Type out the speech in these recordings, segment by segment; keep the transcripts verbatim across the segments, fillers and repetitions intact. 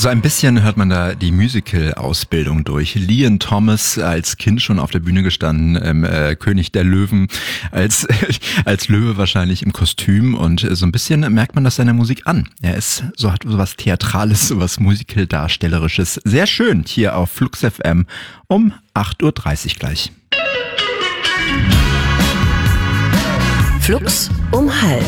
So ein bisschen hört man da die Musical-Ausbildung durch. Liam Thomas als Kind schon auf der Bühne gestanden, ähm, äh, König der Löwen, als als Löwe wahrscheinlich im Kostüm, und so ein bisschen merkt man das seiner Musik an. Er ist so hat so was Theatrales, so was Musical-Darstellerisches. Sehr schön hier auf Flux F M um acht Uhr dreißig gleich. Flux um halb.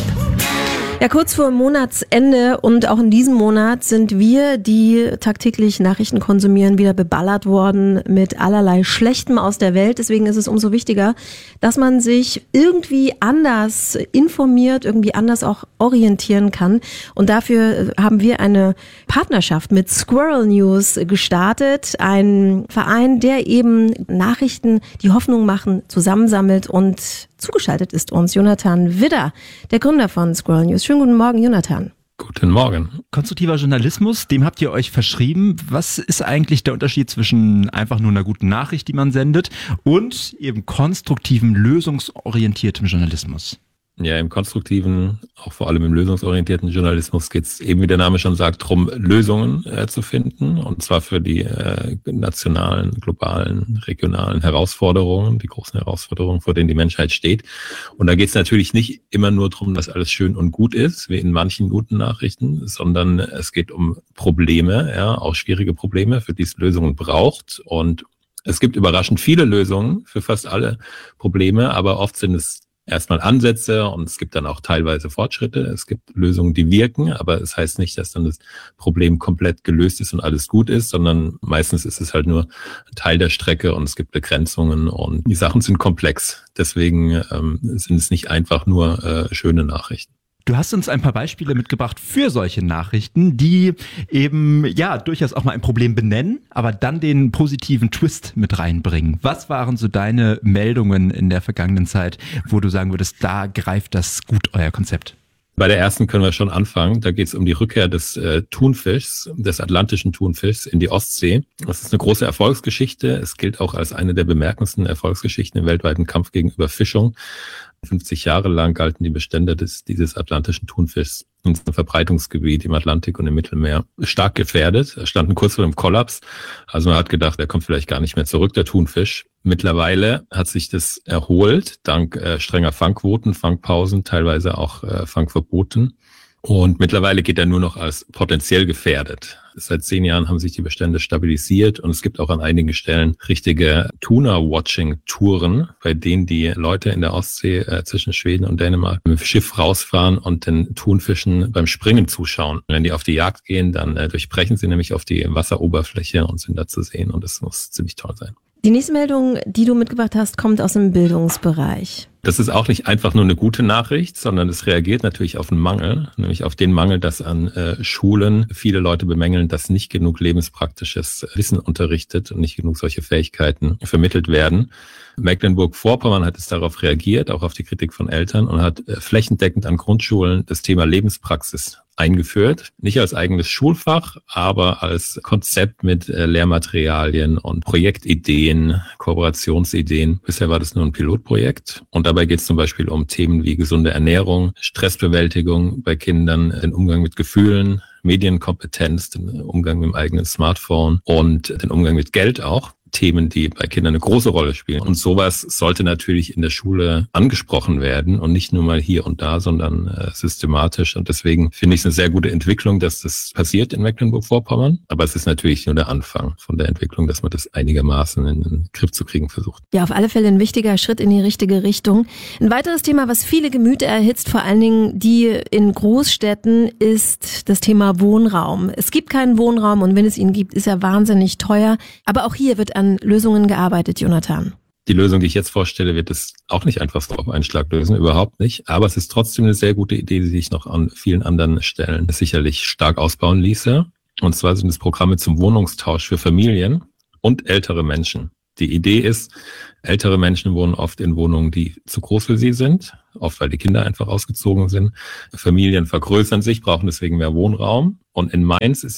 Ja, kurz vor Monatsende und auch in diesem Monat sind wir, die tagtäglich Nachrichten konsumieren, wieder beballert worden mit allerlei Schlechtem aus der Welt. Deswegen ist es umso wichtiger, dass man sich irgendwie anders informiert, irgendwie anders auch orientieren kann. Und dafür haben wir eine Partnerschaft mit Squirrel News gestartet. Ein Verein, der eben Nachrichten, die Hoffnung machen, zusammensammelt, und zugeschaltet ist uns Jonathan Widder, der Gründer von Squirrel News. Schönen guten Morgen, Jonathan. Guten Morgen. Konstruktiver Journalismus, dem habt ihr euch verschrieben. Was ist eigentlich der Unterschied zwischen einfach nur einer guten Nachricht, die man sendet, und eben konstruktiven, lösungsorientiertem Journalismus? Ja, im konstruktiven, auch vor allem im lösungsorientierten Journalismus geht es eben, wie der Name schon sagt, darum, Lösungen äh, zu finden, und zwar für die äh, nationalen, globalen, regionalen Herausforderungen, die großen Herausforderungen, vor denen die Menschheit steht. Und da geht es natürlich nicht immer nur darum, dass alles schön und gut ist, wie in manchen guten Nachrichten, sondern es geht um Probleme, ja, auch schwierige Probleme, für die es Lösungen braucht. Und es gibt überraschend viele Lösungen für fast alle Probleme, aber oft sind es erstmal Ansätze, und es gibt dann auch teilweise Fortschritte. Es gibt Lösungen, die wirken, aber es heißt nicht, dass dann das Problem komplett gelöst ist und alles gut ist, sondern meistens ist es halt nur ein Teil der Strecke und es gibt Begrenzungen und die Sachen sind komplex. Deswegen ähm, sind es nicht einfach nur äh, schöne Nachrichten. Du hast uns ein paar Beispiele mitgebracht für solche Nachrichten, die eben ja durchaus auch mal ein Problem benennen, aber dann den positiven Twist mit reinbringen. Was waren so deine Meldungen in der vergangenen Zeit, wo du sagen würdest, da greift das gut, euer Konzept? Bei der ersten können wir schon anfangen. Da geht es um die Rückkehr des äh, Thunfischs, des atlantischen Thunfischs in die Ostsee. Das ist eine große Erfolgsgeschichte. Es gilt auch als eine der bemerkendsten Erfolgsgeschichten im weltweiten Kampf gegen Überfischung. fünfzig Jahre lang galten die Bestände des, dieses atlantischen Thunfischs in diesem Verbreitungsgebiet im Atlantik und im Mittelmeer stark gefährdet. Er standen kurz vor dem Kollaps. Also man hat gedacht, er kommt vielleicht gar nicht mehr zurück, der Thunfisch. Mittlerweile hat sich das erholt, dank äh, strenger Fangquoten, Fangpausen, teilweise auch äh, Fangverboten. Und mittlerweile geht er nur noch als potenziell gefährdet. Seit zehn Jahren haben sich die Bestände stabilisiert, und es gibt auch an einigen Stellen richtige Tuna-Watching-Touren, bei denen die Leute in der Ostsee äh, zwischen Schweden und Dänemark mit dem Schiff rausfahren und den Thunfischen beim Springen zuschauen. Wenn die auf die Jagd gehen, dann äh, durchbrechen sie nämlich auf die Wasseroberfläche und sind da zu sehen, und das muss ziemlich toll sein. Die nächste Meldung, die du mitgebracht hast, kommt aus dem Bildungsbereich. Das ist auch nicht einfach nur eine gute Nachricht, sondern es reagiert natürlich auf einen Mangel, nämlich auf den Mangel, dass an äh, Schulen viele Leute bemängeln, dass nicht genug lebenspraktisches Wissen unterrichtet und nicht genug solche Fähigkeiten vermittelt werden. Mecklenburg-Vorpommern hat es darauf reagiert, auch auf die Kritik von Eltern, und hat äh, flächendeckend an Grundschulen das Thema Lebenspraxis eingeführt. Nicht als eigenes Schulfach, aber als Konzept mit äh, Lehrmaterialien und Projektideen, Kooperationsideen. Bisher war das nur ein Pilotprojekt, und dabei geht es zum Beispiel um Themen wie gesunde Ernährung, Stressbewältigung bei Kindern, den Umgang mit Gefühlen, Medienkompetenz, den Umgang mit dem eigenen Smartphone und den Umgang mit Geld auch. Themen, die bei Kindern eine große Rolle spielen. Und sowas sollte natürlich in der Schule angesprochen werden und nicht nur mal hier und da, sondern äh, systematisch. Und deswegen finde ich es eine sehr gute Entwicklung, dass das passiert in Mecklenburg-Vorpommern. Aber es ist natürlich nur der Anfang von der Entwicklung, dass man das einigermaßen in den Griff zu kriegen versucht. Ja, auf alle Fälle ein wichtiger Schritt in die richtige Richtung. Ein weiteres Thema, was viele Gemüter erhitzt, vor allen Dingen die in Großstädten, ist das Thema Wohnraum. Es gibt keinen Wohnraum, und wenn es ihn gibt, ist er wahnsinnig teuer. Aber auch hier wird an Lösungen gearbeitet, Jonathan. Die Lösung, die ich jetzt vorstelle, wird es auch nicht einfach so auf einen Schlag lösen, überhaupt nicht. Aber es ist trotzdem eine sehr gute Idee, die sich noch an vielen anderen Stellen sicherlich stark ausbauen ließe. Und zwar sind es Programme zum Wohnungstausch für Familien und ältere Menschen. Die Idee ist, ältere Menschen wohnen oft in Wohnungen, die zu groß für sie sind, oft weil die Kinder einfach ausgezogen sind. Familien vergrößern sich, brauchen deswegen mehr Wohnraum. Und in Mainz ist es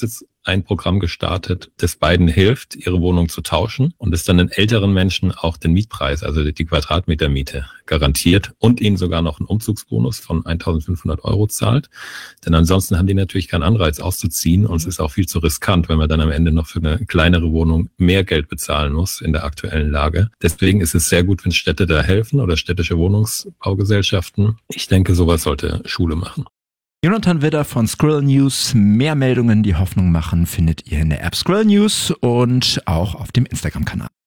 ein Programm gestartet, das beiden hilft, ihre Wohnung zu tauschen und es dann den älteren Menschen auch den Mietpreis, also die Quadratmetermiete garantiert und ihnen sogar noch einen Umzugsbonus von eintausendfünfhundert Euro zahlt. Denn ansonsten haben die natürlich keinen Anreiz auszuziehen und es ist auch viel zu riskant, wenn man dann am Ende noch für eine kleinere Wohnung mehr Geld bezahlen muss in der aktuellen Lage. Deswegen ist es sehr gut, wenn Städte da helfen oder städtische Wohnungsbaugesellschaften. Ich denke, sowas sollte Schule machen. Jonathan Widder von Squirrel News. Mehr Meldungen, die Hoffnung machen, findet ihr in der App Squirrel News und auch auf dem Instagram-Kanal.